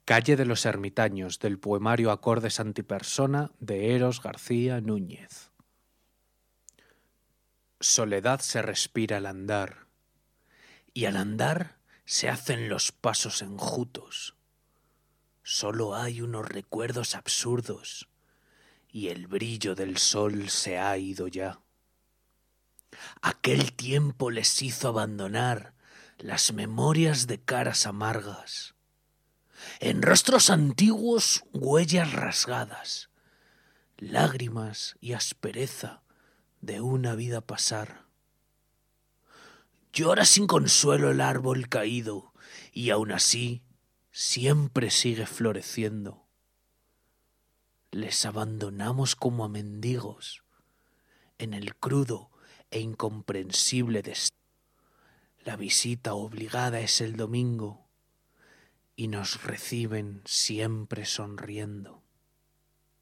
Calle de los Ermitaños, del poemario Acordes antipersona de Eros García Núñez. Soledad se respira al andar, y al andar se hacen los pasos enjutos. Solo hay unos recuerdos absurdos, y el brillo del sol se ha ido ya. Aquel tiempo les hizo abandonar las memorias de caras amargas. En rostros antiguos huellas rasgadas, lágrimas y aspereza de una vida pasar. Llora sin consuelo el árbol caído y aún así siempre sigue floreciendo. Les abandonamos como a mendigos en el crudo e incomprensible destino. La visita obligada es el domingo y nos reciben siempre sonriendo.